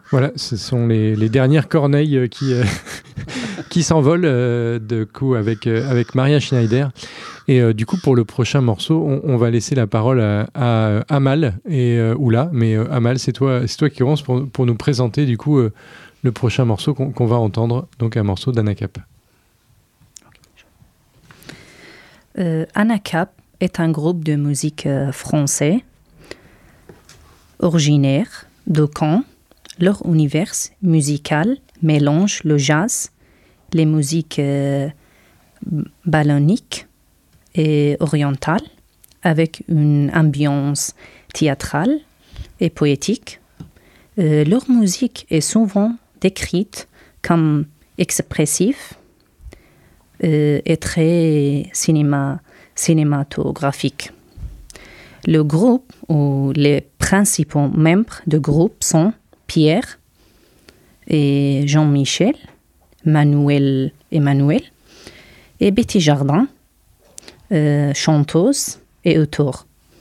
Voilà, ce sont les dernières corneilles qui s'envolent de coup avec Maria Schneider. Et du coup, pour le prochain morceau, on va laisser la parole à Amal et Oula. Mais Amal, c'est toi qui commence pour nous présenter du coup le prochain morceau qu'on va entendre, donc un morceau d'Anacap. Anacap est un groupe de musique français, originaire de Caen. Leur univers musical mélange le jazz, les musiques balloniques et orientales, avec une ambiance théâtrale et poétique. Leur musique est souvent décrite comme expressive et très cinématographique. Le groupe ou les principaux membres du groupe sont Pierre et Jean-Michel, Emmanuel et Betty Jardin, chanteuse et auteure.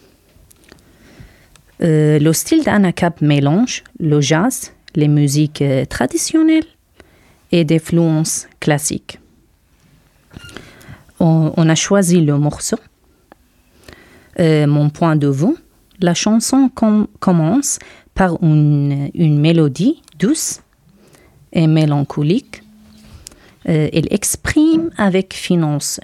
Le style d'Anacap mélange le jazz, les musiques traditionnelles et des influences classiques. On a choisi le morceau. Mon point de vue, la chanson commence par une mélodie douce et mélancolique. Elle exprime avec finesse